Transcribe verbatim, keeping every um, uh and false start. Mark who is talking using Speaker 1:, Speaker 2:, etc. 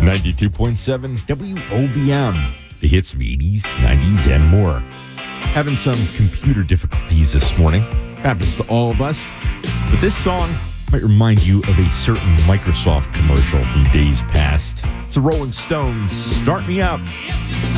Speaker 1: ninety-two point seven W O B M, the hits of eighties, nineties, and more. Having some computer difficulties this morning. Happens to all of us. But this song might remind you of a certain Microsoft commercial from days past. It's a Rolling Stones, Start Me Up.